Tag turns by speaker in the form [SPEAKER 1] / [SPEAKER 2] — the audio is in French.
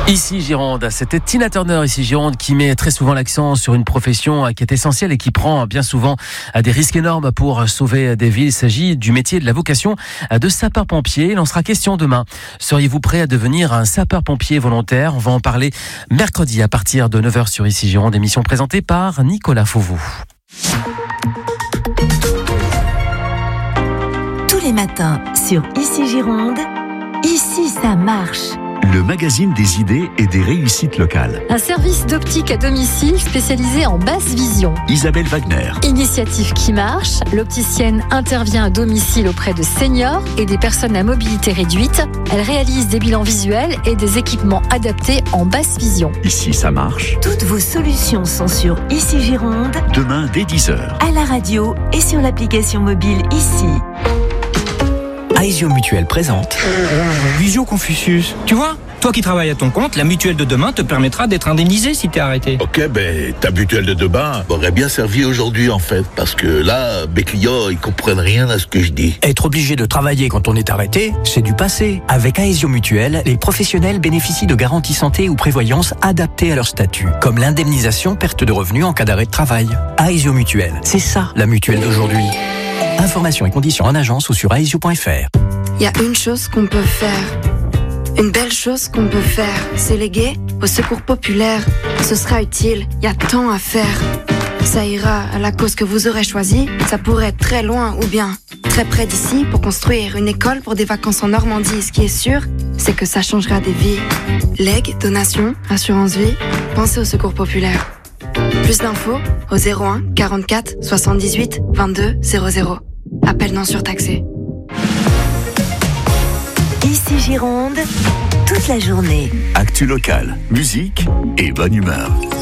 [SPEAKER 1] Ici Gironde, c'était Tina Turner, ici Gironde, qui met très souvent l'accent sur une profession qui est essentielle et qui prend bien souvent des risques énormes pour sauver des vies. Il s'agit du métier de la vocation de sapeur-pompier. Il en sera question demain. Seriez-vous prêt à devenir un sapeur-pompier volontaire? On va en parler mercredi à partir de 9h sur Ici Gironde, émission présentée par Nicolas Fauveau.
[SPEAKER 2] Tous les matins sur Ici Gironde, ici ça marche.
[SPEAKER 3] Le magazine des idées et des réussites locales.
[SPEAKER 4] Un service d'optique à domicile spécialisé en basse vision.
[SPEAKER 3] Isabelle Wagner.
[SPEAKER 4] Initiative qui marche. L'opticienne intervient à domicile auprès de seniors et des personnes à mobilité réduite. Elle réalise des bilans visuels et des équipements adaptés en basse vision.
[SPEAKER 3] Ici ça marche.
[SPEAKER 2] Toutes vos solutions sont sur Ici Gironde.
[SPEAKER 3] Demain dès 10h.
[SPEAKER 2] À la radio et sur l'application mobile Ici.
[SPEAKER 5] Aesio Mutuelle présente
[SPEAKER 6] Visio Confucius. Tu vois, toi qui travailles à ton compte, la mutuelle de demain te permettra d'être indemnisé si t'es arrêté.
[SPEAKER 7] Ok, ta mutuelle de demain m'aurait bien servi aujourd'hui en fait, parce que là, mes clients, ils comprennent rien à ce que je dis.
[SPEAKER 5] Être obligé de travailler quand on est arrêté, c'est du passé. Avec Aesio Mutuelle, les professionnels bénéficient de garanties santé ou prévoyance adaptées à leur statut, comme l'indemnisation perte de revenus en cas d'arrêt de travail. Aesio Mutuelle, c'est ça la mutuelle d'aujourd'hui. Informations et conditions en agence ou sur aesio.fr.
[SPEAKER 8] Il y a une chose qu'on peut faire. Une belle chose qu'on peut faire. C'est léguer au secours populaire. Ce sera utile, il y a tant à faire. Ça ira à la cause que vous aurez choisie. Ça pourrait être très loin ou bien très près d'ici pour construire une école pour des vacances en Normandie. Ce qui est sûr, c'est que ça changera des vies. Legs, donations, assurance vie, pensez au secours populaire. Plus d'infos au 01 44 78 22 00. Appel non surtaxé.
[SPEAKER 2] Ici Gironde, toute la journée.
[SPEAKER 3] Actu locale, musique et bonne humeur.